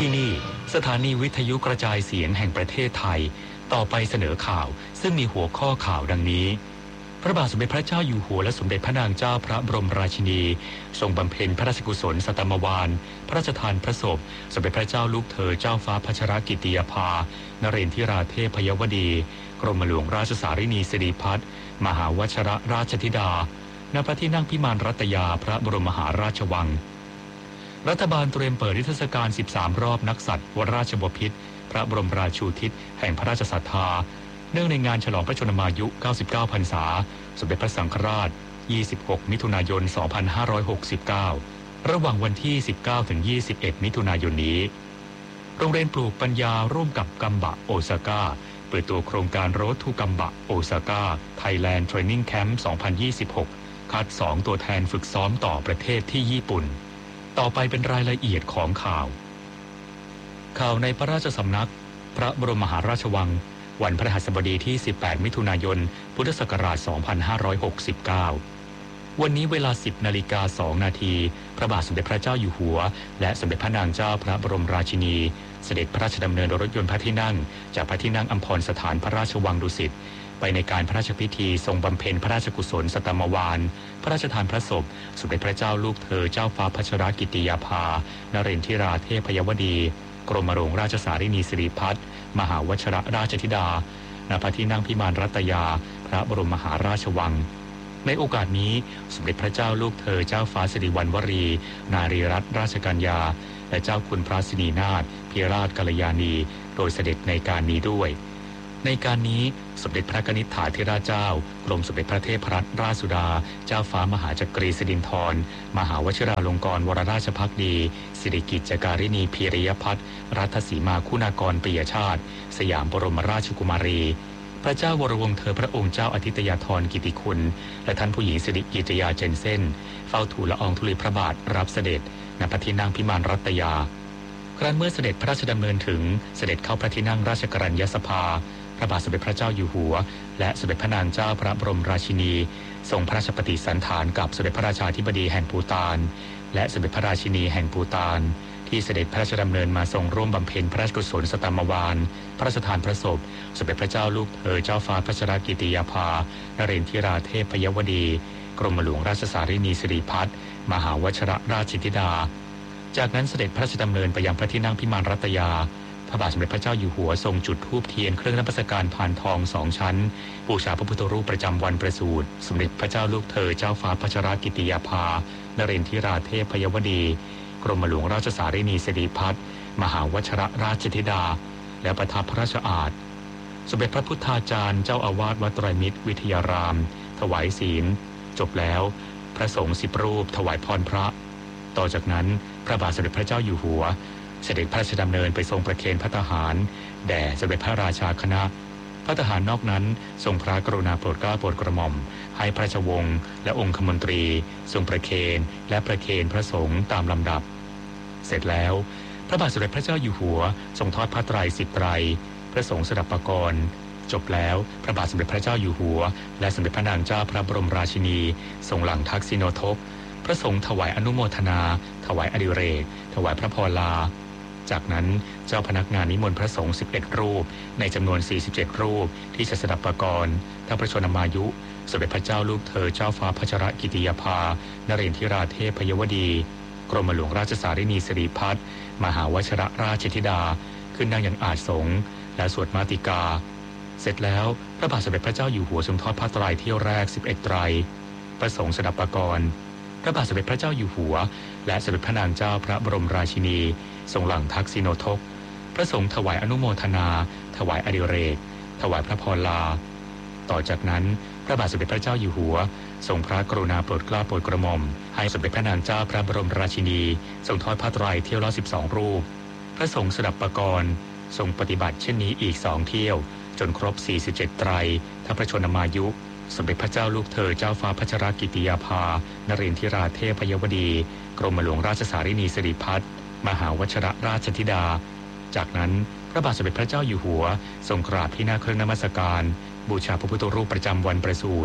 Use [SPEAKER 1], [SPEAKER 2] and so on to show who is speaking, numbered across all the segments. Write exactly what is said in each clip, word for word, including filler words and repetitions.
[SPEAKER 1] ที่นี่สถานีวิทยุกระจายเสียงแห่งประเทศไทยต่อไปเสนอข่าวซึ่งมีหัวข้อข่าวดังนี้พระบาทสมเด็จพระเจ้าอยู่หัวและสมเด็จพระนางเจ้าพระบรมราชินีทรงบำเพ็ญพระราชกุศลสัตมวาลพระราชทานพระศพสมเด็จพระเจ้าลูกเธอเจ้าฟ้าพัชรกิติยาภานเรนทิราเทพยวดีกรมหลวงราชสารินีสิริพัฒน์มหาวชิรราชธิดาณพระที่นั่งพิมานรัตยาพระบรมมหาราชวังรัฐบาลเตรียมเปิดนิทรรศการสิบสามรอบนักสัตว์วราชบพิตรพระบรมราชูทิศแห่งพระราชศรัทธาเนื่องในงานฉลองพระชนมายุเก้าสิบเก้าพรรษาสมเด็จพระสังฆราชยี่สิบหกมิถุนายนสองพันห้าร้อยหกสิบเก้าระหว่างวันที่สิบเก้าถึงยี่สิบเอ็ดมิถุนายนนี้โรงเรียนปลูกปัญญาร่วมกับกัมบะโอซาก้าเปิดตัวโครงการ Road to กัมบะโอซาก้า Thailand Training Camp สองพันยี่สิบหกคัดสองตัวแทนฝึกซ้อมต่อประเทศที่ญี่ปุ่นต่อไปเป็นรายละเอียดของข่าวข่าวในพระราชสำนักพระบรมมหาราชวังวันพฤหัสบดีที่สิบแปดมิถุนายนพุทธศักราชสองพันห้าร้อยหกสิบเก้าวันนี้เวลา สิบนาฬิกาสองนาทีพระบาทสมเด็จพระเจ้าอยู่หัวและสมเด็จพระนางเจ้าพระบรมราชินีเสด็จพระราชดำเนินโดยรถยนต์พระที่นั่งจากพระที่นั่งอัมพรสถานพระราชวังดุสิตไปในการพระราชพิธีทรงบำเพ็ญพระราชกุศลสัตมวาลพระราชทานพระศพสมเด็จพระเจ้าลูกเธอเจ้าฟ้าพัชรกิติยาภานเรนทิราเทพยวดีกรมหลวงราชสารินีสิริพัฒน์มหาวชิรราชธิดาณพระที่นั่งพิมานรัตยาพระบรมมหาราชวังในโอกาสนี้สมเด็จพระเจ้าลูกเธอเจ้าฟ้าสิริวัณวรีนารีรัตนราชกัญญาและเจ้าคุณพระสินีนาถพิราชกัลยาณีโดยเสด็จในการนี้ด้วยในการนี้สมเด็จพระกนิษฐาธิราชเจ้ากรมสมเด็จพระเทพรัตนราชสุดาเจ้าฟ้ามหาจักรีสิรินธรมหาวชิราลงกรณวรราชภักดีสิริกิจจการินีพีริยพัฒน์รัตสีมาคุณากรปิยชาติสยามบรมราชกุมารีพระเจ้าวรวงศ์เธอพระองค์เจ้าอาทิตยาธรกิติคุณและท่านผู้หญิงสิริกิติยาเจนเซ่นเฝ้าทูลละอองธุลีพระบาทรับเสด็จณพระที่นั่งพิมานรัตยาครั้นเมื่อเสด็จพระราชดำเนินถึงเสด็จเข้าพระที่นั่งราชกรัญญสภาพระบาทสมเด็จพระเจ้าอยู่หัวและสมเด็จพระนางเจ้าพระบรมราชินีทรงพระราชปฏิสันถานกับสมเด็จพระราชาธิบดีแห่งปูฏานและสมเด็จพระราชินีแห่งปูฏานที่เสด็จพระราชดำเนินมาทรงร่วมบำเพ็ญพระราชกุศลสัตมวาลพระราชทานพระศพสมเด็จพระเจ้าลูกเธอเจ้าฟ้าพัชรกิติยาภานเรนทิราเทพยวดีกรมหลวงราชสารินีสิริพัฒน์มหาวชิรราชธิดาจากนั้นเสด็จพระราชดำเนินไปยังพระที่นั่งพิมานรัตยาพระบาทสมเด็จพระเจ้าอยู่หัวทรงจุดธูปเทียนเครื่องนมัสการพานทองสองชั้นบูชาพระพุทธรูปประจำวันประสูติสมเด็จพระเจ้าลูกเธอเจ้าฟ้าพัชรกิติยาภานเรนทิราเทพยวดีกรมหลวงราชสารินีสิริพัฒน์มหาวชิรราชธิดาและประทับพระราชอาสน์สมเด็จพระพุทธาจารย์เจ้าอาวาสวัดไตรมิตรวิทยารามถวายศีลจบแล้วพระสงฆ์สิบรูปถวายพรพระต่อจากนั้นพระบาทสมเด็จพระเจ้าอยู่หัวเสด็จพระราชดำเนินไปทรงประเคนพระทหารแด่สมเด็จพระราชาคณะพระทหารนอกนั้นทรงพระกรุณาโปรดเกล้าโปรดกระหม่อมให้พระราชวงศ์และองคมนตรีทรงประเคนและประเคนพระสงฆ์ตามลำดับเสร็จแล้วพระบาทสมเด็จพระเจ้าอยู่หัวทรงทอดพระไตรสิบไตรพระสงฆ์สดับปกรณ์จบแล้วพระบาทสมเด็จพระเจ้าอยู่หัวและสมเด็จพระนางเจ้าพระบรมราชินีทรงหลังทักษิโนทกพระสงฆ์ถวายอนุโมทนาถวายอดิเรกถวายพระพรลาจากนั้นเจ้าพนักงานนิมนต์พระสงฆ์สิบเอ็ดรูปในจำนวนสี่สิบเจ็ดรูปที่จะสดับปกรณ์ทั้งพระชนมายุสมเด็จพระเจ้าลูกเธอเจ้าฟ้าพัชรกิติยาภานเรนทิราเทพยวดีกรมหลวงราชสารินีสิริพัฒน์มหาวชิรราชธิดาขึ้นนั่งอย่างอาสงฆ์และสวดมาติกาเสร็จแล้วพระบาทสมเด็จพระเจ้าอยู่หัวทรงทอดพระไตรเที่ยวแรกสิบเอ็ดไตรพระสงฆ์สดับปกรณ์พระบาทสมเด็จพระเจ้าอยู่หัวและสมเด็จพระนางเจ้าพระบรมราชินีทรงหลังทักษิโนทกพระสงฆ์ถวายอนุโมทนาถวายอดิเรกถวายพระพรลาต่อจากนั้นพระบาทสมเด็จพระเจ้าอยู่หัวทรงพระกรุณาโปรดเกล้าโปรดกระหม่อมให้สมเด็จพระนางเจ้าพระบรมราชินีทรงทอดพระไตรเที่ยวละสิบสองรูปพระสงฆ์สดับปกรณ์ทรงปฏิบัติเช่นนี้อีกสองเที่ยวจนครบสี่สิบเจ็ดไตรทั้งพระชนมายุสมเด็จพระเจ้าลูกเธอเจ้าฟ้าพัชรกิติยาภานเรนทิราเทพยวดีกรมหลวงราชสารินีสิริพัฒน์มหาวชิรราชธิดาจากนั้นพระบาทสมเด็จพระเจ้าอยู่หัวทรงกราบที่หน้าเครื่องนมัสการบูชาพระพุทธรูปประจำวันประสูติ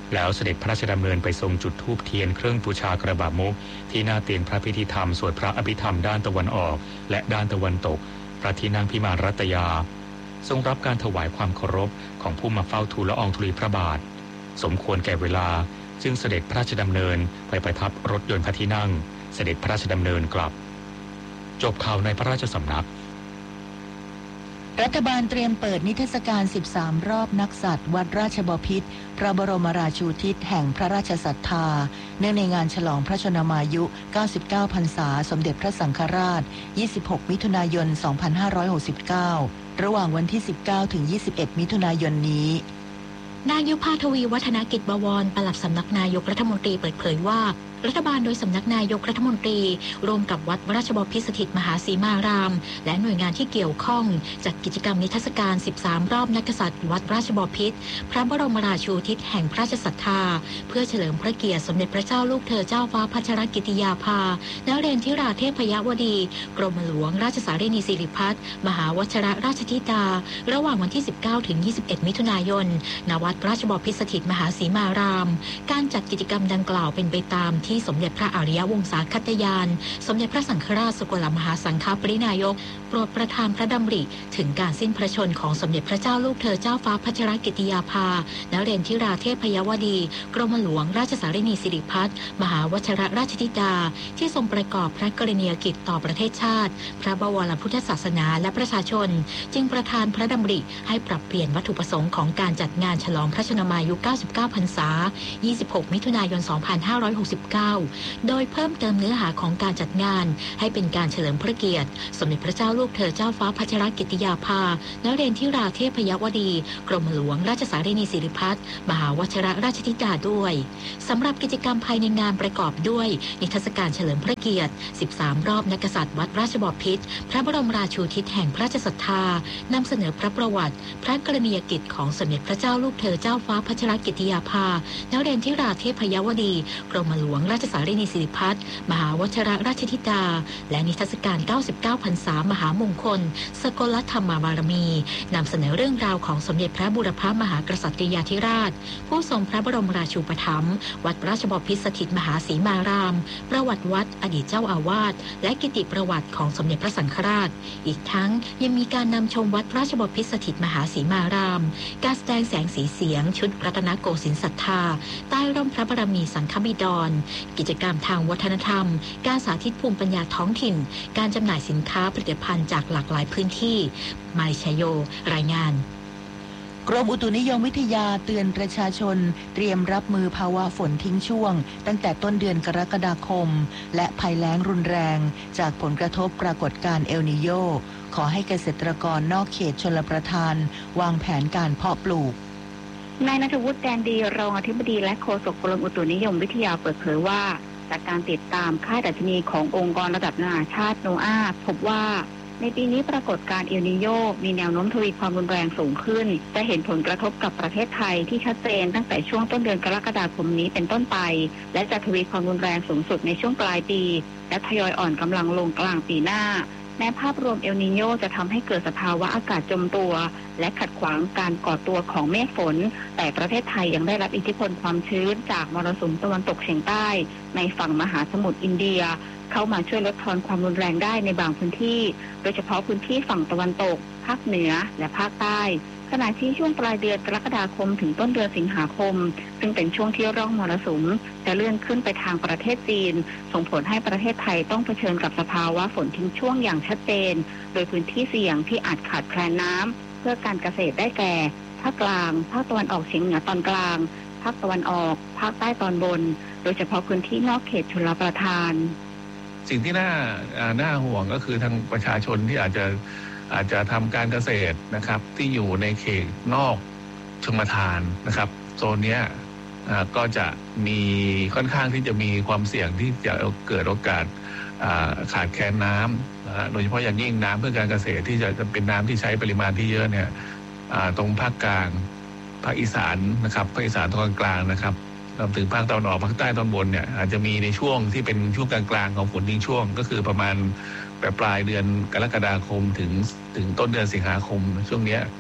[SPEAKER 1] แล้วเสด็จพระราชดำเนินไปทรงจุดธูปเทียนเครื่องบูชากระบะมุกที่หน้าเตียงพระพิธีธรรมสวดพระอภิธรรมด้านตะวันออกและด้านตะวันตกพระที่นั่งพิมานรัตยาทรงรับการถวายความเคารพของผู้มาเฝ้าทูลละอองธุลีพระบาทสมควรแก่เวลาจึงเสด็จพระราชดำเนินไปประทับรถยนต์พระที่นั่งเสด็จพระราชดำเนินกลับจบข่าวในพระราชสำนัก
[SPEAKER 2] รัฐบาลเตรียมเปิดนิทรรศการสิบสามรอบนักสัตว์วัดราชบพิตรพระบรมราชูทิศแห่งพระราชศรัทธาเนื่องในงานฉลองพระชนมายุเก้าสิบเก้าพรรษาสมเด็จพระสังฆราชยี่สิบหกมิถุนายนสองพันห้าร้อยหกสิบเก้าระหว่างวันที่สิบเก้าถึงยี่สิบเอ็ดมิถุนายนนี้
[SPEAKER 3] นายกภาทวีวัฒนกิจบวรปลัดสำนักนายกรัฐมนตรีเปิดเผยว่ารัฐบาลโดยสำนักนายกรัฐมนตรีร่วมกับวัดราชบพิตรสถิตมหาสีมารามและหน่วยงานที่เกี่ยวข้องจัดกิจกรรมนิทรรศการสิบสามรอบนักกษัตริย์วัดราชบพิตรพระบรมราชูทิศแห่งพระราชศรัทธาเพื่อเฉลิมพระเกียรติสมเด็จพระเจ้าลูกเธอเจ้าฟ้าพัชรกิติยาภานเรนทิราเทพยวดีกรมหลวงราชสารีนีสิริพัฒน์มหาวชิรราชธิดาระหว่างวันที่สิบเก้าถึงยี่สิบเอ็ดมิถุนายนณวัดราชบพิตรสถิตมหาสีมารามการจัดกิจกรรมดังกล่าวเป็นไปตามที่สมเด็จพระอริยวงศาคัตยานสมเด็จพระสังฆราชสกลมหาสังฆปรินายกโปรดประทานพระดำริถึงการสิ้นพระชนของสมเด็จพระเจ้าลูกเธอเจ้าฟ้าพัชรกิติยาภานเรนทิราเทพยวดีกรมหลวงราชสารีนีสิริพัฒน์มหาวชิรราชธิดาที่ทรงประกอบพระกรณียกิจต่อประเทศชาติพระบวรพุทธศาสนาและประชาชนจึงประทานพระดำริให้ปรับเปลี่ยนวัตถุประสงค์ของการจัดงานฉลองพระชนมายุเก้าสิบเก้าพรรษายี่สิบหกมิถุนายนสองพันห้าร้อยหกสิบเก้าโดยเพิ่มเติมเนื้อหาของการจัดงานให้เป็นการเฉลิมพระเกียรติสมเด็จพระเจ้าลูกเธอเจ้าฟ้าพัชรกิติยาภานเรนทิราเทพยวดีกรมหลวงราชสารีนีสิริพัฒน์มหาวชิรราชธิดาด้วยสำหรับกิจกรรมภายในงานประกอบด้วยนิทรรศการเฉลิมพระเกียรติสิบสามรอบนักกษัตริย์วัดราชบพิตรพระบรมราชูทิศแห่งพระราชศรัทธานำเสนอพระประวัติพระกรณียกิจของสมเด็จพระเจ้าลูกเธอเจ้าฟ้าพัชรกิติยาภานเรนทิราเทพยวดีกรมหลวงราชสารีนีสิริพัฒน์มหาวชิรราชธิดาและนิทรรศการเก้าสิบเก้าพรรษามหามงคลสกลธรรมบารมีนำเสนอเรื่องราวของสมเด็จพระบูรพมหากษัตริยาธิราชผู้ทรงพระบรมราชูปถัมภ์วัดราชบพิตรสถิตมหาสีมารามประวัติวัดอดีตเจ้าอาวาสและกิติประวัติของสมเด็จพระสังฆราชอีกทั้งยังมีการนำชมวัดราชบพิตรสถิตมหาสีมารามการแสดงแสงสีเสียงชุดรัตนโกสินทร์ศรัทธาใต้ร่มพระบารมีสังฆบิดรกิจกรรมทางวัฒนธรรมการสาธิตภูมิปัญญาท้องถิ่นการจำหน่ายสินค้าผลิตภัณฑ์จากหลากหลายพื้นที่มาริชโยรายงาน
[SPEAKER 2] กรมอุตุนิยมวิทยาเตือนประชาชนเตรียมรับมือภาวะฝนทิ้งช่วงตั้งแต่ต้นเดือนกรกฎาคมและภัยแล้งรุนแรงจากผลกระทบปรากฏการณ์เอลนีโญขอให้เกษตรกรนอกเขตชลประทานวางแผนการเพาะปลูก
[SPEAKER 4] นายณัฐวุฒิแดนดีรองอธิบดีและโฆษกกรมอุตุนิยมวิทยาเปิดเผยว่าจากการติดตามค่าดัชนีขององค์กรระดับนานาชาติโนอาพบว่าในปีนี้ปรากฏการณ์เอลนีโญมีแนวโน้มทวีความรุนแรงสูงขึ้นจะเห็นผลกระทบกับประเทศไทยที่ชัดเจนตั้งแต่ช่วงต้นเดือนกรกฎาคมนี้เป็นต้นไปและจะทวีความรุนแรงสูงสุดในช่วงปลายปีและทยอยอ่อนกำลังลงกลางปีหน้าแม้ภาพรวมเอลนีโญจะทำให้เกิดสภาวะอากาศจมตัวและขัดขวางการก่อตัวของเมฆฝนแต่ประเทศไทยยังได้รับอิทธิพลความชื้นจากมรสุมตะวันตกเฉียงใต้ในฝั่งมหาสมุทรอินเดียเข้ามาช่วยลดทอนความรุนแรงได้ในบางพื้นที่โดยเฉพาะพื้นที่ฝั่งตะวันตกภาคเหนือและภาคใต้ขณะที่ช่วงปลายเดือนกรกฎาคมถึงต้นเดือนสิงหาคมซึ่งเป็นช่วงที่ร่องมรสุมจะเลื่อนขึ้นไปทางประเทศจีนส่งผลให้ประเทศไทยต้องเผชิญกับสภาวะฝนทิ้งช่วงอย่างชัดเจนโดยพื้นที่เสี่ยงที่อาจขาดแคลนน้ำเพื่อการเกษตรได้แก่ภาคกลางภาคตะวันออกเฉียงเหนือตอนกลางภาคตะวันออกภาคใต้ตอนบนโดยเฉพาะพื้นที่นอกเขตชลประทาน
[SPEAKER 5] สิ่งที่น่าน่าห่วงก็คือทางประชาชนที่อาจจะอาจจะทำการเกษตรนะครับที่อยู่ในเขตนอกชลประทานนะครับโซนนี้ก็จะมีค่อนข้างที่จะมีความเสี่ยงที่จะเกิดโอกาสขาดแคลนน้ำโดยเฉพาะอย่างยิ่งน้ำเพื่อการเกษตรที่จะเป็นน้ำที่ใช้ปริมาณที่เยอะเนี่ยตรงภาคกลางภาคอีสานนะครับภาคอีสานตอนกลางนะครับรวมถึงภาคตะวันออกภาคใต้ตอนบนเนี่ยอาจจะมีในช่วงที่เป็นช่วงกลางๆของฝนทิ้งช่วงก็คือประมาณปลายเดือนกรกฎาคมถึงถึงต้นเดือนสิงหาคมช่วงนี้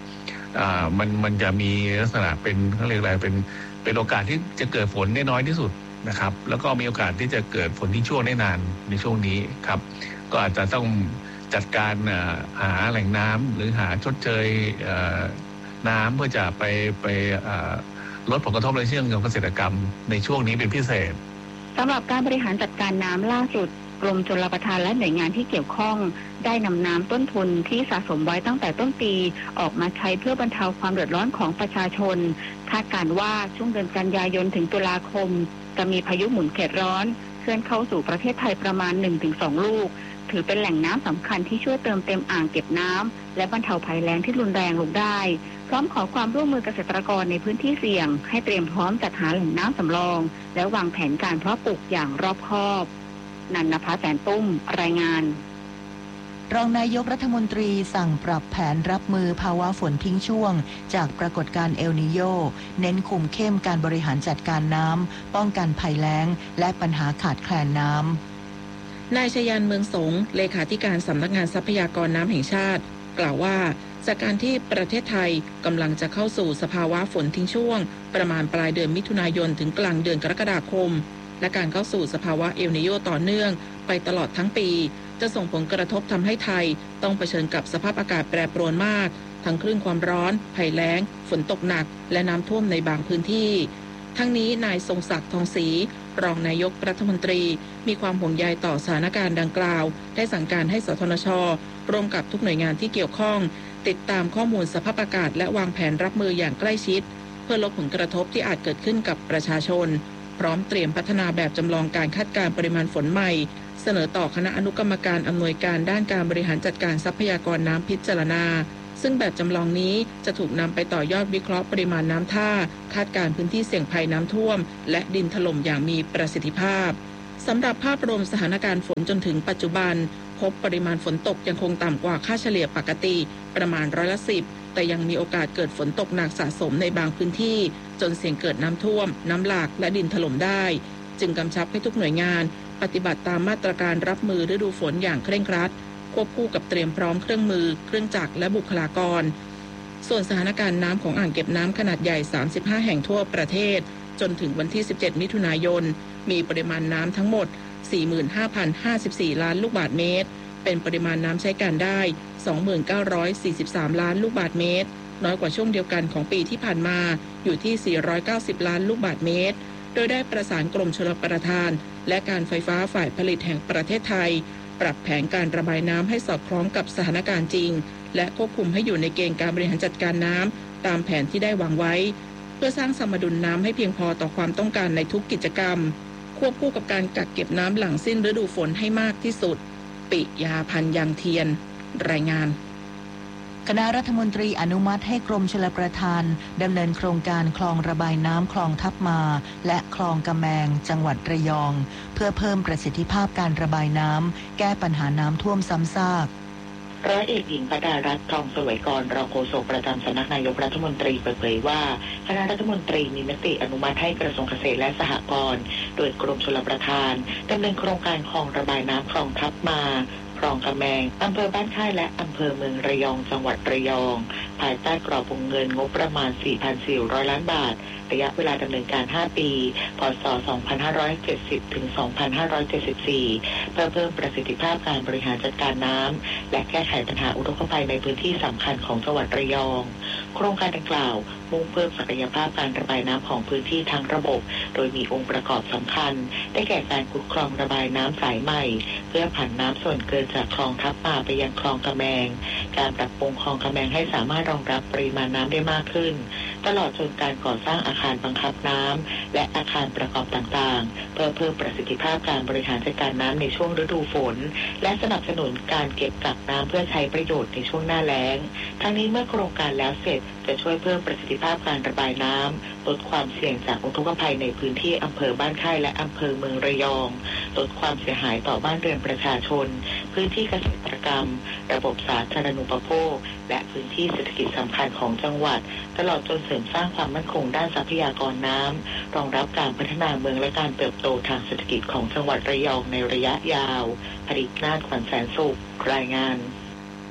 [SPEAKER 5] อ่ามันมันจะมีลักษณะเป็นเขาเรียกอะไรเป็นเป็นโอกาสที่จะเกิดฝนได้น้อยที่สุดนะครับแล้วก็มีโอกาสที่จะเกิดฝนที่ช่วงได้นานในช่วงนี้ครับก็อาจจะต้องจัดการหาแหล่งน้ำหรือหาชดเชยน้ำเพื่อจะไปไปลดผลกระทบในเชิงของเกษตรกรรมในช่วงนี้เป็นพิเศษ
[SPEAKER 4] สำหรับการบริหารจัดการน้ำล่าสุดกรมชลประทานและหน่วยงานที่เกี่ยวข้องได้นำน้ำต้นทุนที่สะสมไว้ตั้งแต่ต้นปีออกมาใช้เพื่อบรรเทาความเดือดร้อนของประชาชนคาดการณ์ว่าช่วงเดือนกันยายนถึงตุลาคมจะมีพายุหมุนเขตร้อนเคลื่อนเข้าสู่ประเทศไทยประมาณ หนึ่งถึงสอง ลูกถือเป็นแหล่งน้ำสำคัญที่ช่วยเติมเต็มอ่างเก็บน้ำและบรรเทาภัยแล้งที่รุนแรงลงได้พร้อมขอความร่วมมือเกษตรกรในพื้นที่เสี่ยงให้เตรียมพร้อมจัดหาแหล่งน้ำสำรองและวางแผนการเพาะปลูกอย่างรอบคอบนันนภาแสนตุ้มรายงาน
[SPEAKER 2] รองนายกรัฐมนตรีสั่งปรับแผนรับมือภาวะฝนทิ้งช่วงจากปรากฏการณ์เอลนีโญเน้นคุมเข้มการบริหารจัดการน้ำป้องกันภัยแล้งและปัญหาขาดแคลนน้ำ
[SPEAKER 6] นายชยันเมืองสงเลขาธิการสำนักงานทรัพยากรน้ำแห่งชาติกล่าวว่าจากการที่ประเทศไทยกำลังจะเข้าสู่สภาวะฝนทิ้งช่วงประมาณปลายเดือนมิถุนายนถึงกลางเดือนกรกฎาคมและการเข้าสู่สภาวะเอลนีโญต่อเนื่องไปตลอดทั้งปีจะส่งผลกระทบทำให้ไทยต้องเผชิญกับสภาพอากาศแปรปรวนมากทั้งคลื่นความร้อนภัยแล้งฝนตกหนักและน้ำท่วมในบางพื้นที่ทั้งนี้นายทรงศักดิ์ทองศรีรองนายกรัฐมนตรีมีความห่วงใยต่อสถานการณ์ดังกล่าวได้สั่งการให้สทนช.ร่วมกับทุกหน่วยงานที่เกี่ยวข้องติดตามข้อมูลสภาพอากาศและวางแผนรับมืออย่างใกล้ชิดเพื่อลดผลกระทบที่อาจเกิดขึ้นกับประชาชนพร้อมเตรียมพัฒนาแบบจำลองการคาดการณ์ปริมาณฝนใหม่เสนอต่อคณะอนุกรรมการอำนวยการด้านการบริหารจัดการทรัพยากรน้ำพิจารณาซึ่งแบบจำลองนี้จะถูกนำไปต่อยอดวิเคราะห์ปริมาณน้ำท่าคาดการณ์พื้นที่เสี่ยงภัยน้ำท่วมและดินถล่มอย่างมีประสิทธิภาพสำหรับภาพรวมสถานการณ์ฝนจนถึงปัจจุบันพบปริมาณฝนตกยังคงต่ำกว่าค่าเฉลี่ยปกติประมาณร้อยละสิบแต่ยังมีโอกาสเกิดฝนตกหนักสะสมในบางพื้นที่จนเสี่ยงเกิดน้ำท่วมน้ำหลากและดินถล่มได้จึงกำชับให้ทุกหน่วยงานปฏิบัติตามมาตรการรับมือฤดูฝนอย่างเคร่งครัดควบคู่กับเตรียมพร้อมเครื่องมือเครื่องจักรและบุคลากรส่วนสถานการณ์น้ำของอ่างเก็บน้ำขนาดใหญ่สามสิบห้าแห่งทั่วประเทศจนถึงวันที่สิบเจ็ดมิถุนายนมีปริมาณน้ำทั้งหมด สี่หมื่นห้าพันห้าสิบสี่ ล้านลูกบาศก์เมตรเป็นปริมาณน้ำใช้การได้ สองหมื่นเก้าร้อยสี่สิบสาม ล้านลูกบาศก์เมตรน้อยกว่าช่วงเดียวกันของปีที่ผ่านมาอยู่ที่สี่ร้อยเก้าสิบล้านลูกบาศก์เมตรโดยได้ประสานกรมชลประทานและการไฟฟ้าฝ่ายผลิตแห่งประเทศไทยปรับแผนการระบายน้ำให้สอดคล้องกับสถานการณ์จริงและควบคุมให้อยู่ในเกณฑ์การบริหารจัดการน้ำตามแผนที่ได้วางไว้เพื่อสร้างสมดุลน้ำให้เพียงพอต่อความต้องการในทุกกิจกรรมควบคู่กับการกักเก็บน้ำหลังสิ้นฤดูฝนให้มากที่สุดปิยาพันธ์ยังเทียนรายงาน
[SPEAKER 2] คณะรัฐมนตรีอนุมัติให้กรมชลประทานดำเนินโครงการคลองระบายน้ำคลองทับมาและคลองกะแมงจังหวัดระยองเพื่อเพิ่มประสิทธิภาพการระบายน้ำแก้ปัญหาน้ำท่วมซ้ำซาก
[SPEAKER 7] ร้อยเอกหญิงปดารัตน์ทองสวยกรรองโฆษกประจำสำนักนายกรัฐมนตรีเปิดเผยว่าคณะรัฐมนตรีมีมติอนุมัติให้กระทรวงเกษตรและสหกรณ์โดยกรมชลประทานดำเนินโครงการคลองระบายน้ำคลองทับมาคลองกะแมงอำเภอบ้านค่ายและอำเภอเมืองระยองจังหวัดระยองภายใต้กรอบวงเงินงบประมาณ สี่พันสี่ร้อย ล้านบาทระยะเวลาดำเนินการห้าปีพ.ศ. สองพันห้าร้อยเจ็ดสิบ ถึง สองพันห้าร้อยเจ็ดสิบสี่เพื่อเพิ่มประสิทธิภาพการบริหารจัดการน้ำและแก้ไขปัญหาอุทกภัยในพื้นที่สำคัญของจังหวัดระยองโครงการดังกล่าวมุ่งเพิ่มศักยภาพการระบายน้ำของพื้นที่ทั้งระบบโดยมีองค์ประกอบสำคัญได้แก่การขุดคลองระบายน้ำสายใหม่เพื่อผันน้ำส่วนเกินจากคลองทับมาไปยังคลองกะแมงการปรับปรุงคลองกะแมงให้สามารถรองรับปริมาณน้ำได้มากขึ้นตลอดจนการก่อสร้างอาคารบังคับน้ำและอาคารประกอบต่างๆเพื่อเพิ่มประสิทธิภาพการบริหารจัดการน้ำในช่วงฤดูฝนและสนับสนุนการเก็บกักน้ำเพื่อใช้ประโยชน์ในช่วงหน้าแล้งทั้งนี้เมื่อโครงการแล้วเสร็จจะช่วยเพิ่มประสิทธิภาพการระบายน้ำลดความเสี่ยงจากอุทกภัยในพื้นที่อำเภอบ้านค่ายและอำเภอเมืองระยองลดความเสียหายต่อบ้านเรือนประชาชนพื้นที่เกษตรกรรมระบบสาธารณูปโภคและพื้นที่เศรษฐกิจสำคัญของจังหวัดตลอดจนเสริมสร้างความมั่นคงด้านทรัพยากรน้ำรองรับการพัฒนาเมืองและการเติบโตทางเศรษฐกิจของจังหวัดระยองในระยะยาวผลิตนาฏขวัญแสนสุขรายงาน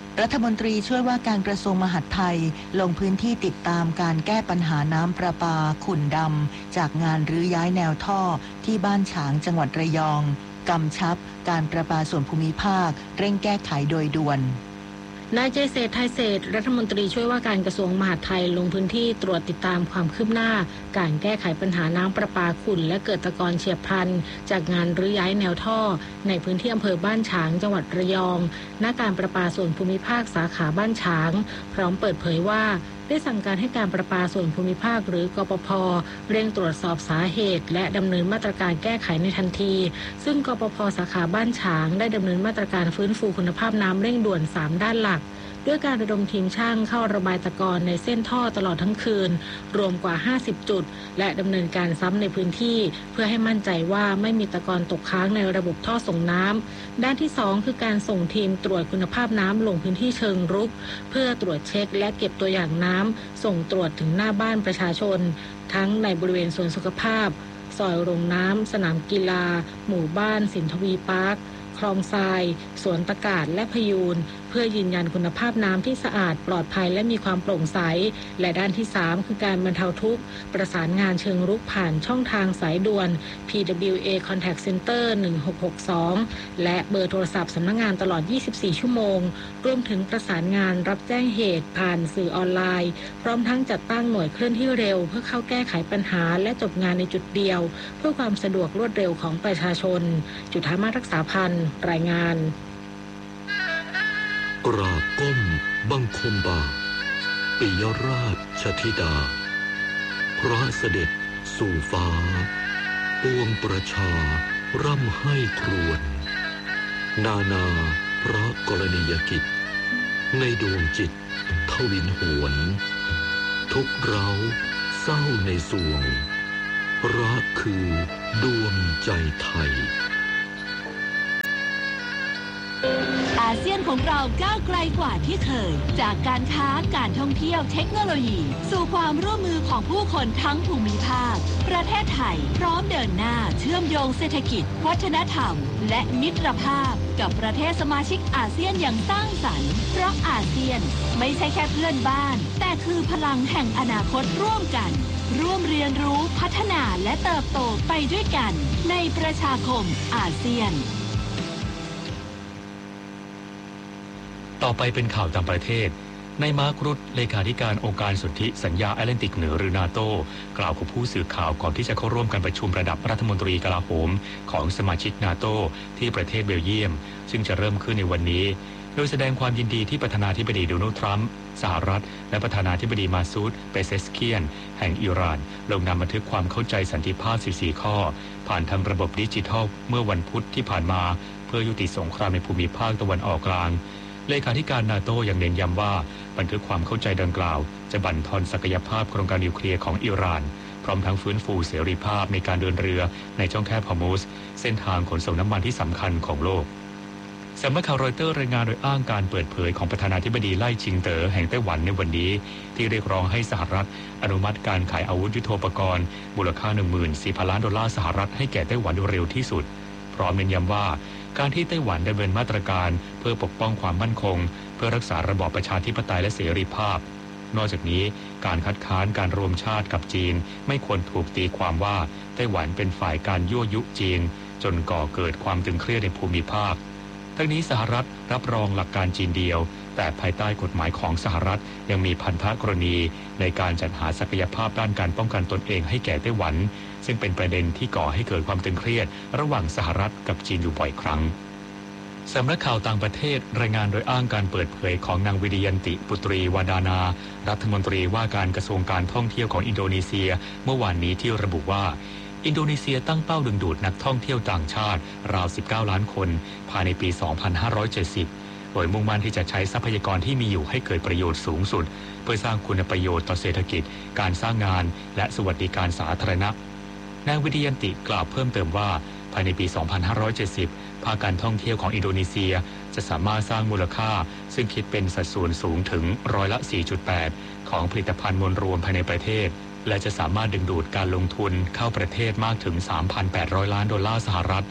[SPEAKER 2] รัฐมนตรีช่วยว่าการกระทรวงมหาดไทยลงพื้นที่ติดตามการแก้ปัญหาน้ำประปาขุ่นดำจากงานรื้อย้ายแนวท่อที่บ้านฉางจังหวัดระยองกำชับการประปาส่วนภูมิภาคเร่งแก้ไขโดยด่วน
[SPEAKER 3] นายเจษฎา ไทยเศรษฐ์รัฐมนตรีช่วยว่าการกระทรวงมหาดไทยลงพื้นที่ตรวจติดตามความคืบหน้าการแก้ไขปัญหาน้ำประปาขุ่นและเกิดตะกอนเฉียบพลันจากงานรื้อย้ายแนวท่อในพื้นที่อำเภอบ้านฉางจังหวัดระยองณการประปาส่วนภูมิภาคสาขาบ้านฉางพร้อมเปิดเผยว่าได้สั่งการให้การประปาส่วนภูมิภาคหรือกปภ.เร่งตรวจสอบสาเหตุและดำเนินมาตรการแก้ไขในทันทีซึ่งกปภ.สาขาบ้านฉางได้ดำเนินมาตรการฟื้นฟูคุณภาพน้ำเร่งด่วนสามด้านหลักด้วยการระดมทีมช่างเข้าระบายตะกอนในเส้นท่อตลอดทั้งคืนรวมกว่าห้าสิบจุดและดำเนินการซ้ำในพื้นที่เพื่อให้มั่นใจว่าไม่มีตะกอนตกค้างในระบบท่อส่งน้ำด้านที่สองคือการส่งทีมตรวจคุณภาพน้ำลงพื้นที่เชิงรุกเพื่อตรวจเช็คและเก็บตัวอย่างน้ำส่งตรวจถึงหน้าบ้านประชาชนทั้งในบริเวณสวนสุขภาพซอยโรงน้ำสนามกีฬาหมู่บ้านสินทวีพาร์คคลองทรายสวนตะกาศและพยูนเพื่อยืนยันคุณภาพน้ำที่สะอาดปลอดภัยและมีความโปร่งใสและด้านที่สามคือการบรรเทาทุกข์ประสานงานเชิงรุกผ่านช่องทางสายด่วน พี ดับเบิลยู เอ Contact Center หนึ่งหกหกสองและเบอร์โทรศัพท์สำนักงานตลอดยี่สิบสี่ชั่วโมงรวมถึงประสานงานรับแจ้งเหตุผ่านสื่อออนไลน์พร้อมทั้งจัดตั้งหน่วยเคลื่อนที่เร็วเพื่อเข้าแก้ไขปัญหาและจบงานในจุดเดียวเพื่อความสะดวกรวดเร็วของประชาชนจุฑามาศรักษาพันธ์รายงาน
[SPEAKER 8] กราบก้มบังคมบาทปิยราชธิดาพระเสด็จสู่ฟ้าปวงประชาร่ำให้ครวญนานาพระกรณียกิจในดวงจิตทวินหวนทุกเร้าเศร้าในสวงรักคือดวงใจไทย
[SPEAKER 9] อาเซียนของเราก้าวไกลกว่าที่เคยจากการค้าการท่องเที่ยวเทคโนโลยีสู่ความร่วมมือของผู้คนทั้งภูมิภาคประเทศไทยพร้อมเดินหน้าเชื่อมโยงเศรษฐกิจวัฒนธรรมและมิตรภาพกับประเทศสมาชิกอาเซียนอย่างสร้างสรรค์เพราะอาเซียนไม่ใช่แค่เพื่อนบ้านแต่คือพลังแห่งอนาคตร่วมกันร่วมเรียนรู้พัฒนาและเติบโตไปด้วยกันในประชาคมอาเซียน
[SPEAKER 1] ต่อไปเป็นข่าวต่างประเทศนายมาร์ค รุตเลขาธิการองค์การสนธิสัญญาแอตแลนติกเหนือหรือนาโตกล่าวกับผู้สื่อข่าวก่อนที่จะเข้าร่วมการประชุมระดับรัฐมนตรีกลาโหมของสมาชิกนาโตที่ประเทศเบลเยียมซึ่งจะเริ่มขึ้นในวันนี้โดยแสดงความยินดีที่ประธานาธิบดีโดนัลด์ทรัมป์สหรัฐและประธานาธิบดีมาซูดเปเซสเคียนแห่งอิหร่านลงนามบันทึกความเข้าใจสันติภาพสิบสี่ข้อผ่านทางระบบดิจิทัลเมื่อวันพุธที่ผ่านมาเพื่อยุติสงครามในภูมิภาคตะวันออกกลางเลขาธิการนาโตยังเน้นย้ำว่าบันทึกความเข้าใจดังกล่าวจะบั่นทอนศักยภาพโครงการนิวเคลียร์ของอิหร่านพร้อมทั้งฟื้นฟูเสรีภาพในการเดินเรือในช่องแคบฮอร์มุซเส้นทางขนส่งน้ำมันที่สำคัญของโลกสำนักข่าวรอยเตอร์รายงานโดยอ้างการเปิดเผยของประธานาธิบดีไล่ชิงเต๋อแห่งไต้หวันในวันนี้ที่เรียกร้องให้สหรัฐอนุมัติการขายอาวุธยุทโธปกรณ์มูลค่า หนึ่งหมื่นสี่พัน ล้านดอลลาร์สหรัฐให้แก่ไต้หวันโดยเร็วที่สุดพร้อมเน้นย้ำว่าการที่ไต้หวันดำเนินมาตรการเพื่อปกป้องความมั่นคงเพื่อรักษาระบอบประชาธิปไตยและเสรีภาพนอกจากนี้การคัดค้านการรวมชาติกับจีนไม่ควรถูกตีความว่าไต้หวันเป็นฝ่ายการยั่วยุจีนจนก่อเกิดความตึงเครียดในภูมิภาคทั้งนี้สหรัฐรับรองหลักการจีนเดียวแต่ภายใต้กฎหมายของสหรัฐยังมีพันธกรณีในการจัดหาศักยภาพด้านการป้องกันตนเองให้แก่ไต้หวันซึ่งเป็นประเด็นที่ก่อให้เกิดความตึงเครียดระหว่างสหรัฐกับจีนอยู่บ่อยครั้งสำนักข่าวต่างประเทศรายงานโดยอ้างการเปิดเผยของนางวิริยันติปุตรีวาดานารัฐมนตรีว่าการกระทรวงการท่องเที่ยวของอินโดนีเซียเมื่อวานนี้ที่ระบุว่าอินโดนีเซียตั้งเป้าดึงดูดนักท่องเที่ยวต่างชาติราวสิบเก้าล้านคนภายในปีสองพันห้าร้อยเจ็ดสิบโดยมุ่งมั่นที่จะใช้ทรัพยากรที่มีอยู่ให้เกิดประโยชน์สูงสุดเพื่อสร้างคุณประโยชน์ต่อเศรษฐกิจการสร้างงานและสวัสดิการสาธารณะนางวิริยันติกล่าวเพิ่มเติมว่าภายในปีสองพันห้าร้อยเจ็ดสิบภาคการท่องเที่ยวของอินโดนีเซียจะสามารถสร้างมูลค่าซึ่งคิดเป็นสัดส่วนสูงถึงร้อยละ สี่จุดแปด ของผลิตภัณฑ์มวลรวมภายในประเทศและจะสามารถดึงดูดการลงทุนเข้าประเทศมากถึง สามพันแปดร้อย ล้านดอลลาร์สหรัฐ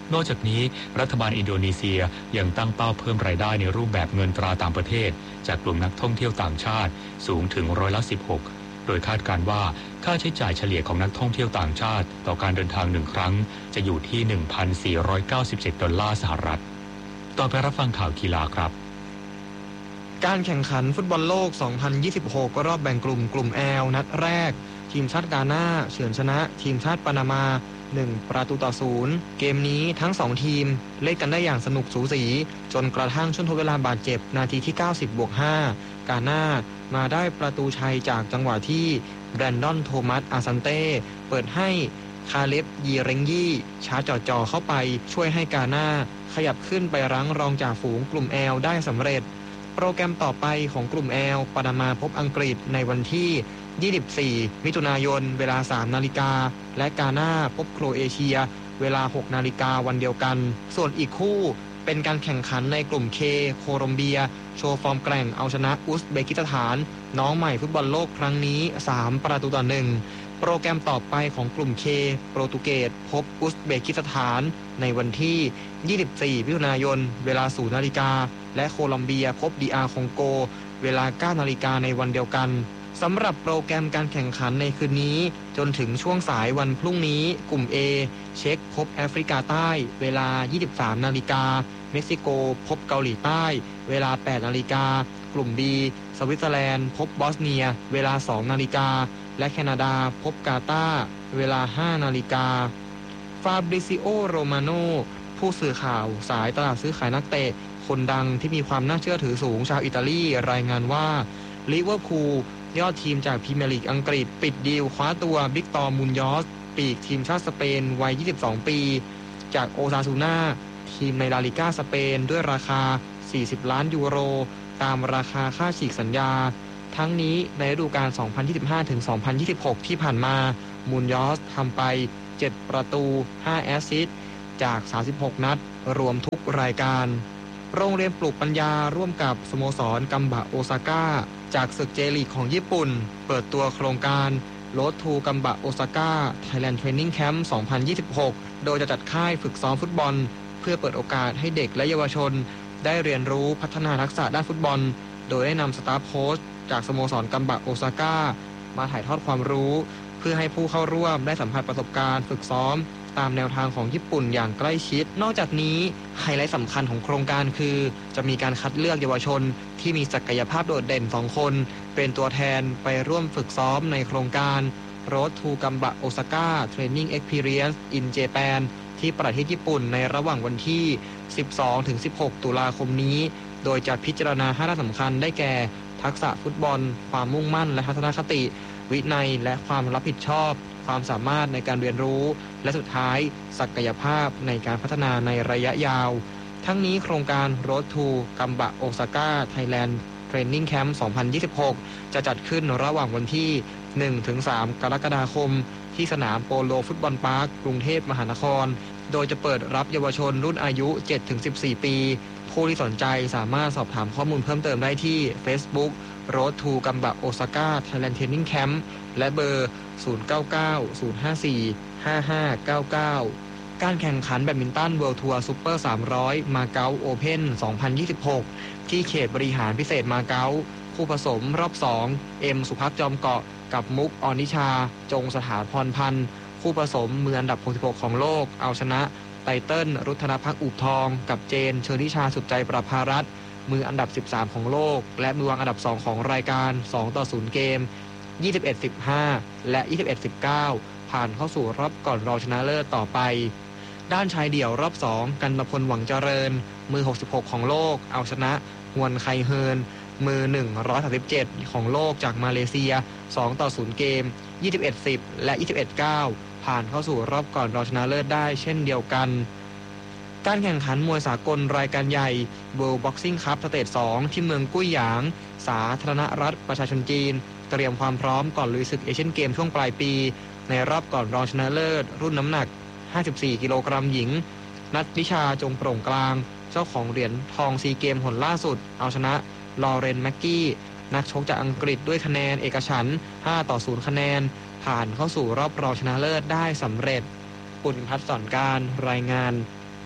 [SPEAKER 1] นอกจากนี้รัฐบาลอินโดนีเซียยังตั้งเป้าเพิ่มรายได้ในรูปแบบเงินตราต่างประเทศจากกลุ่มนักท่องเที่ยวต่างชาติสูงถึงร้อยละสิบหกโดยคาดการณ์ว่าค่าใช้จ่ายเฉลี่ยของนักท่องเที่ยวต่างชาติต่อการเดินทางหนึ่งครั้งจะอยู่ที่ หนึ่งพันสี่ร้อยเก้าสิบเจ็ด ดอลลาร์สหรัฐต่อไปรับฟังข่าวกีฬาครับ
[SPEAKER 10] การแข่งขันฟุตบอลโลก สองพันยี่สิบหก รอบแบ่งกลุ่มกลุ่ม L นัดแรกทีมชาติกาน่าเฉือนชนะทีมชาติปานามาหนึ่งประตูต่อศูนย์เกมนี้ทั้งสองทีมเล่นกันได้อย่างสนุกสูสีจนกระทั่งช่วงทดเวลาบาดเจ็บนาทีที่ เก้าสิบบวกห้า กาน่ามาได้ประตูชัยจากจังหวะที่แบรนดอนโทมัสอาซันเต้เปิดให้คาเลบยีเรงยี่ช้าจ่อๆเข้าไปช่วยให้กาน่าขยับขึ้นไปรั้งรองจ่าฝูงกลุ่ม L ได้สำเร็จโปรแกรมต่อไปของกลุ่ม L ปานามาพบอังกฤษในวันที่ยี่สิบสี่มิถุนายนเวลา สามนาฬิกาและกาน่าพบโครเอเชียเวลา หกนาฬิกาวันเดียวกันส่วนอีกคู่เป็นการแข่งขันในกลุ่ม K โคลอมเบียโชว์ฟอร์มแกร่งเอาชนะอุซเบกิสถานน้องใหม่ฟุตบอลโลกครั้งนี้สามประตูต่อหนึ่งโปรแกรมต่อไปของกลุ่ม K โปรตุเกสพบอุซเบกิสถานในวันที่ยี่สิบสี่มิถุนายนเวลา ศูนย์นาฬิกาและโคลอมเบียพบ ดี อาร์ คองโกเวลา เก้านาฬิกาในวันเดียวกันสำหรับโปรแกรมการแข่งขันในคืนนี้จนถึงช่วงสายวันพรุ่งนี้กลุ่ม A เช็กพบแอฟริกาใต้เวลา ยี่สิบสามนาฬิกาเม็กซิโกพบเกาหลีใต้เวลา แปดนาฬิกากลุ่ม B สวิตเซอร์แลนด์พบบอสเนียเวลา สองนาฬิกาและแคนาดาพบกาตาร์เวลา ห้านาฬิกาฟาบริซิโอโรมาโนผู้สื่อข่าวสายตลาดซื้อขายนักเตะคนดังที่มีความน่าเชื่อถือสูงชาวอิตาลีรายงานว่าลิเวอร์พูลยอดทีมจากพรีเมียร์ลีกอังกฤษปิดดีลคว้าตัวบิกตอร์มุนยอสปีกทีมชาติสเปนวัยยี่สิบสองปีจากโอซาซูน่าทีมในลาลิก้าสเปนด้วยราคาสี่สิบล้านยูโรตามราคาค่าฉีกสัญญาทั้งนี้ในฤดูกาล สองพันยี่สิบห้าถึงสองพันยี่สิบหก ที่ผ่านมามุนยอสทำไปเจ็ดประตูห้าแอสซิสต์จากสามสิบหกนัดรวมทุกรายการโรงเรียนปลูกปัญญาร่วมกับสโมสรกัมบะโอซาก้าจากศึกเจลีกของญี่ปุ่นเปิดตัวโครงการ Road to กัมบะโอซาก้า Thailand Training Camp สองพันยี่สิบหก โดยจะจัดค่ายฝึกซ้อมฟุตบอลเพื่อเปิดโอกาสให้เด็กและเยาวชนได้เรียนรู้พัฒนาทักษะด้านฟุตบอลโดยได้นำสตาฟโค้ชจากสโมสรกัมบะโอซาก้ามาถ่ายทอดความรู้เพื่อให้ผู้เข้าร่วมได้สัมผัสประสบการณ์ฝึกซ้อมตามแนวทางของญี่ปุ่นอย่างใกล้ชิดนอกจากนี้ไฮไลท์สำคัญของโครงการคือจะมีการคัดเลือกเยาวชนที่มีศักยภาพโดดเด่นสองคนเป็นตัวแทนไปร่วมฝึกซ้อมในโครงการ Road to Gamba Osaka Training Experience in Japan ที่ประเทศญี่ปุ่นในระหว่างวันที่ สิบสองถึงสิบหก ตุลาคมนี้โดยจะพิจารณาห้าด้านสำคัญได้แก่ทักษะฟุตบอลความมุ่งมั่นและทัศนคติวินัยและความรับผิดชอบความสามารถในการเรียนรู้และสุดท้ายศักยภาพในการพัฒนาในระยะยาวทั้งนี้โครงการ Road to Gamba Osaka Thailand Training Camp สองพันยี่สิบหก จะจัดขึ้นระหว่างวันที่ หนึ่งถึงสาม กรกฎาคมที่สนามโปโลฟุตบอลพาร์คกรุงเทพมหานครโดยจะเปิดรับเยาวชนรุ่นอายุ เจ็ดถึงสิบสี่ ปีผู้ที่สนใจสามารถสอบถามข้อมูลเพิ่มเติมได้ที่ Facebook Road to Gamba Osaka Thailand Training Camp และเบอร์ ศูนย์ เก้า เก้า ศูนย์ ห้า สี่ ห้า ห้า เก้า เก้า การแข่งขันแบดมินตัน World Tour Super สามร้อย มาเก๊าโอเพ่น สองพันยี่สิบหก ที่เขตบริหารพิเศษมาเก๊าคู่ผสมรอบ สอง เอ็ม สุภักดิ์จอมเกาะกับมุกอนิชาจงสถาพรพันธ์คู่ผสมมืออันดับหกสิบหกของโลกเอาชนะไตเติ้ลรุทธนภักดิ์อุบทองกับเจนเชอริชาสุดใจประภารัตน์มืออันดับสิบสามของโลกและมือวางอันดับสองของรายการสองต่อศูนย์เกม ยี่สิบเอ็ด สิบห้า และ ยี่สิบเอ็ด สิบเก้า ผ่านเข้าสู่รอบก่อนรองชนะเลิศต่อไปด้านชายเดี่ยวรอบสองกันตพลหวังเจริญมือหกสิบหกของโลกเอาชนะฮวนไคเฮินมือหนึ่งร้อยสามสิบเจ็ดของโลกจากมาเลเซียสองต่อศูนย์เกม ยี่สิบเอ็ด สิบ และ ยี่สิบเอ็ด เก้า ผ่านเข้าสู่รอบก่อนรองชนะเลิศได้เช่นเดียวกันการแข่งขันมวยสากลรายการใหญ่ World Boxing Cup สเตจสองที่เมืองกุ้ยหยางสาธารณรัฐประชาชนจีนเตรียมความพร้อมก่อนลุยศึกเอเชียนเกมช่วงปลายปีในรอบก่อนรองชนะเลิศรุ่นน้ำหนักห้าสิบสี่กิโลกรัมหญิงนัทนิชาจงโปร่งกลางเจ้าของเหรียญทองซีเกมหนล่าสุดเอาชนะลอเรนแม็กกี้นักชกจากอังกฤษด้วยคะแนนเอกฉันท์ห้าต่อศูนย์คะแนนผ่านเข้าสู่รอบรองชนะเลิศได้สำเร็จปุณพัฒน์สอนการรายงาน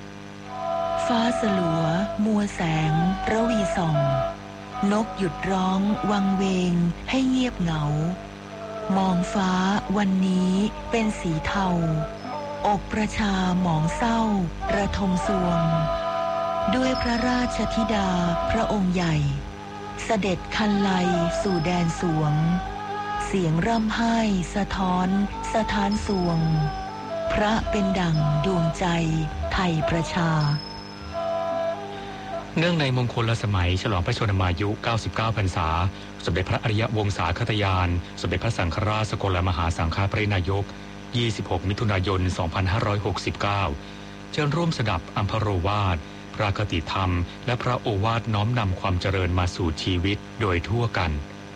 [SPEAKER 2] ฟ้าสลัวมัวแสงระวีส่องนกหยุดร้องวังเวงให้เงียบเหงามองฟ้าวันนี้เป็นสีเทาอกประชาหมองเศร้าระทมสวงด้วยพระราชธิดาพระองค์ใหญ่เสด็จคันไลสู่แดนสวงเสียงร่ำไห้สะท้อนสถานสวงพระเป็นดั่งดวงใจไทยประชา
[SPEAKER 1] เนื่องในมงคลสมัยฉลองพระชนมายุ เก้าสิบเก้า พรรษาสมเด็จพระอริยวงศาคตยานสมเด็จพระสังฆราชสกลมหาสังฆปรินายก ยี่สิบหก มิถุนายน สองพันห้าร้อยหกสิบเก้า เชิญร่วมสดับอัมพโรวาทพระคติธรรมและพระโอวาทน้อมนำความเจริญมาสู่ชีวิตโดยทั่วกัน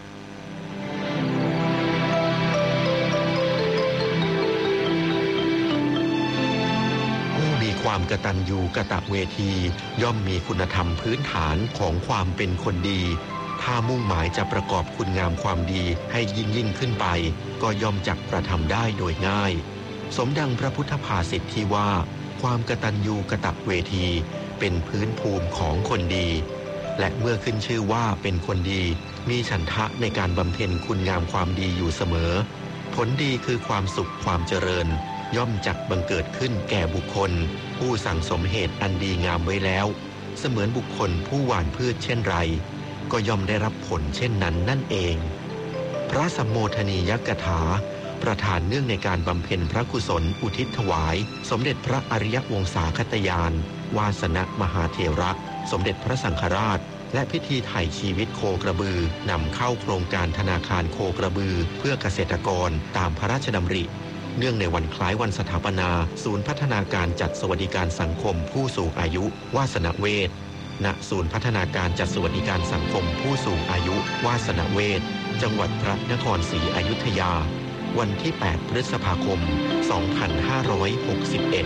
[SPEAKER 11] ความกตัญญูกตเวทีย่อมมีคุณธรรมพื้นฐานของความเป็นคนดีถ้ามุ่งหมายจะประกอบคุณงามความดีให้ยิ่งยิ่งขึ้นไปก็ย่อมจักกระทำได้โดยง่ายสมดังพระพุทธภาษิตที่ว่าความกตัญญูกตเวทีเป็นพื้นภูมิของคนดีและเมื่อขึ้นชื่อว่าเป็นคนดีมีฉันทะในการบำเพ็ญคุณงามความดีอยู่เสมอผลดีคือความสุขความเจริญย่อมจักบังเกิดขึ้นแก่บุคคลผู้สั่งสมเหตุอันดีงามไว้แล้วเสมือนบุคคลผู้หว่านพืชเช่นไรก็ย่อมได้รับผลเช่นนั้นนั่นเองพระสัมโมทนียกถาประธานเนื่องในการบำเพ็ญพระกุศลอุทิศถวายสมเด็จพระอริยวงศาคตยานวาสนมหาเถระสมเด็จพระสังฆราชและพิธีไถ่ชีวิตโคกระบือนำเข้าโครงการธนาคารโคกระบือเพื่อเกษตรกรตามพระราชดำริเนื่องในวันคล้ายวันสถาปนาศูนย์พัฒนาการจัดสวัสดิการสังคมผู้สูงอายุวาสนเวชณศูนย์พัฒนาการจัดสวัสดิการสังคมผู้สูงอายุวาสนเวชจังหวัดพระนครศรีอยุธยาวันที่แปดพฤษภาคมสองพันห้าร้อยหกสิบเอ็ด